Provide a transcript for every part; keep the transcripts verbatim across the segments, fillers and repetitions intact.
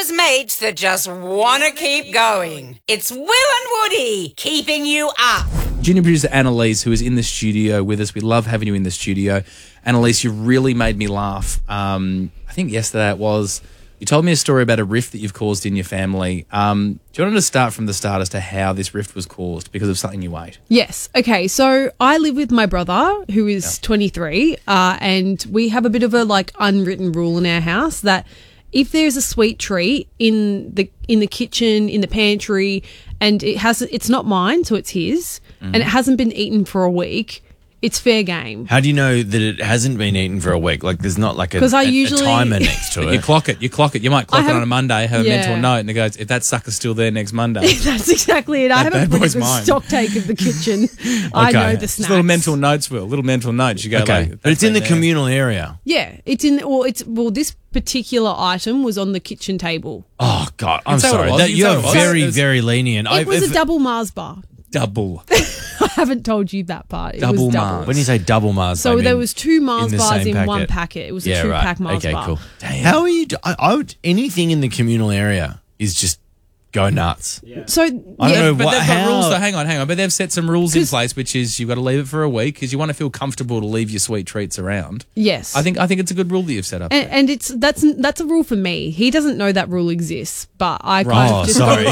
those mates that just want to keep going. It's Will and Woody keeping you up. Junior producer Annalise, who is in the studio with us. We love having you in the studio. Annalise, you really made me laugh. Um, I think yesterday it was. You told me a story about a rift that you've caused in your family. Um, do you want to start from the start as to how this rift was caused because of something you ate? Yes. Okay. So I live with my brother, who is yeah. twenty-three, uh, and we have a bit of a like unwritten rule in our house that if there's a sweet treat in the in the kitchen, in the pantry, and it has it's not mine, so it's his, mm. and it hasn't been eaten for a week, it's fair game. How do you know that it hasn't been eaten for a week? Like, there's not like a, I a, usually, a timer next to it. You clock it. You clock it. You might clock have, it on a Monday, have yeah. a mental note, and it goes, if that sucker's still there next Monday. That's exactly it. I have a mine. stock take of the kitchen. I Okay. know the Just snacks. little mental notes, Will. Little mental notes. You go Okay. like, But it's in the there. communal area. Yeah, it's in. Well, it's well. This particular item was on the kitchen table. Oh, God. I'm say what it sorry. was. That, You can say you're what it was. very, It was- very lenient. It I, was if- a double Mars bar. Double. I haven't told you that part. It Double was double. Mars. When you say double Mars, So I there mean was two Mars in the bars same in one packet. packet. It was Yeah, a two right. pack Mars okay, bar. cool. How are you? Do- I, I would anything in the communal area is just go nuts. So I don't yeah, know But what, they've got how, rules. So hang on, hang on. But they've set some rules in 'Cause- place, which is you've got to leave it for a week because you want to feel comfortable to leave your sweet treats around. yes, I think I think it's a good rule that you've set up. and, and it's that's that's a rule for me. He doesn't know that rule exists, but I kind Oh, of just sorry.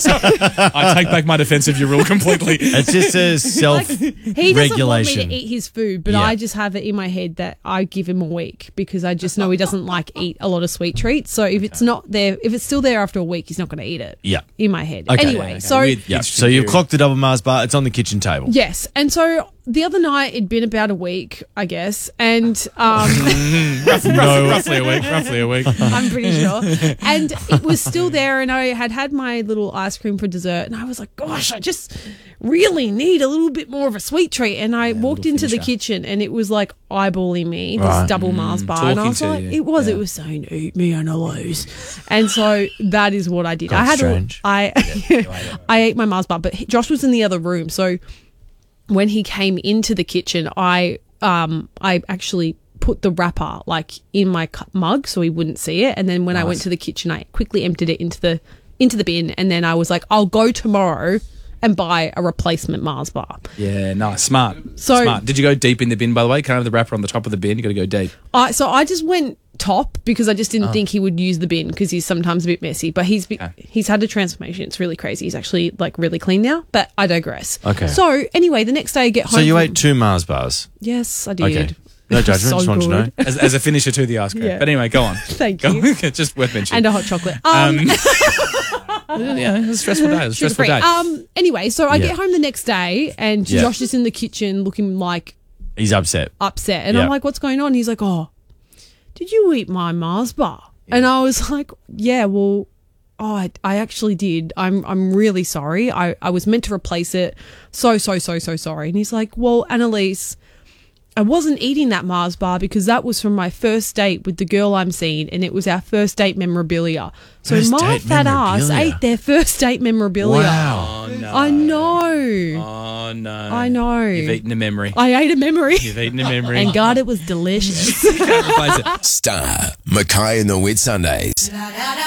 I take back my defense of your rule completely. It's just a self He doesn't want me regulation. to eat his food, but Yeah. I just have it in my head that I give him a week because I just know he doesn't like eat a lot of sweet treats. So if it's not there, if it's still there after a week, he's not going to eat it. Yeah. in my head. Okay. Anyway, Okay. so Weird. Yeah. Interesting So you've theory. clocked the double Mars bar. It's on the kitchen table. yes, and so the other night it'd been about a week, I guess, and um, roughly, roughly, roughly a week. Roughly a week. I'm pretty sure, and it was still there, and I had had my little ice cream for dessert, and I was like, gosh, I just really need a little bit more of a sweet treat, and I walked into the finisher. kitchen, and it was like eyeballing me, this Right. double Mars bar, and I talking was to like, you. it was, Yeah. it was saying, eat me and I lose, and so that is what I did. God, I had, strange. a, I, I ate my Mars bar, but he- Josh was in the other room, so when he came into the kitchen, I, um, I actually put the wrapper like in my cu- mug so he wouldn't see it, and then when I went to the kitchen, I quickly emptied it into the into the bin, and then I was like, I'll go tomorrow and buy a replacement Mars bar. Yeah, nice, smart. So- smart. Did you go deep in the bin? By the way, can't have the wrapper on the top of the bin. You got to go deep. I so I just went top because I just didn't Oh. think he would use the bin because he's sometimes a bit messy. But he's be- Okay. he's had a transformation. It's really crazy. He's actually like really clean now. But I digress. Okay. So anyway, the next day I get home. So you from- ate two Mars bars. Yes, I did. Okay. No It was judgment. so just want to know. good. As, as a finisher to the ice cream. Yeah. But anyway, go on. Thank Go- you. Just worth mentioning. And a hot chocolate. Um, yeah, it was a stressful day. It was a stressful sugar-free. day. Um. Anyway, so I Yeah. get home the next day, and Yeah. Josh is in the kitchen looking like He's upset. upset, and Yeah. I'm like, "What's going on?" He's like, "Oh, did you eat my Mars bar?" And I was like, "Yeah, well, oh, I, I actually did. I'm I'm really sorry. I I was meant to replace it. So so so so sorry." And he's like, "Well, Annalise, I wasn't eating that Mars bar because that was from my first date with the girl I'm seeing, and it was our first date memorabilia. So First my date fat ass memorabilia? ate their first date memorabilia." Wow. oh, no. I know. Oh, no. I know. You've eaten a memory. I ate a memory. You've eaten a memory. And God, it was delicious. Can't replace it. Star, Mackay and the Whit Sundays.